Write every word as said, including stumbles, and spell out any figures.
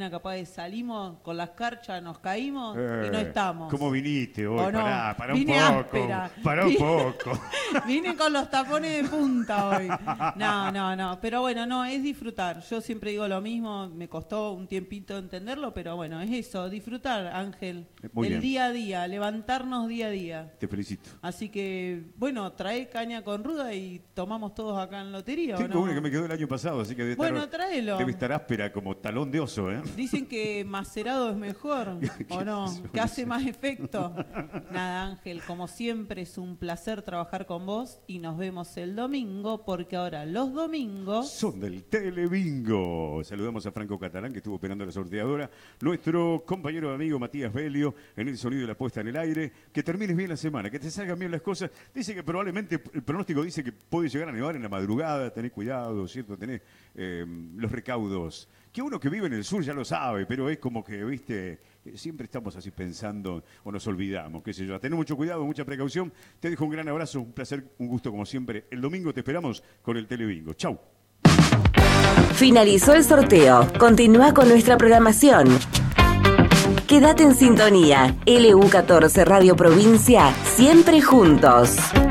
capaz de salimos con las carchas, nos caímos eh, y no estamos. ¿Cómo viniste hoy? ¿O no? Pará, pará un Vine poco. áspera. Pará un Vine- poco. Vine con los tapones de punta hoy. No, no, no. Pero bueno, no, es disfrutar. Yo siempre digo lo mismo, me costó un tiempito entenderlo, pero bueno, es eso, disfrutar, Ángel. Muy el bien. día a día, levantarnos día a día. Te felicito. Así que, bueno, trae caña con ruda y tomamos todos acá en lotería, ¿o Tengo no? una que me quedó el año pasado, así que debe Bueno, estar, tráelo. debe estar áspera como talón de oso, ¿eh? Dicen que macerado es mejor, ¿o no? Que hace más efecto. Nada, Ángel, como siempre es un placer trabajar con vos y nos vemos el domingo, porque ahora los domingos... Son del Telebingo. Saludamos a Franco Catalán, que estuvo operando la sorteadora. Nuestro compañero amigo Matías Belio, en el sonido de la puesta en el aire. Que termines bien la semana, que te salgan bien las cosas. Dice que probablemente, el pronóstico dice que puede llegar a nevar en la madrugada. Tenés cuidado, ¿cierto? Tenés eh, los recaudos. Que uno que vive en el sur ya lo sabe, pero es como que, viste, siempre estamos así pensando o nos olvidamos, qué sé yo. Tener mucho cuidado, mucha precaución. Te dejo un gran abrazo, un placer, un gusto como siempre. El domingo te esperamos con el Telebingo. Chau. Finalizó el sorteo. Continúa con nuestra programación. Quédate en sintonía. L U catorce Radio Provincia, siempre juntos.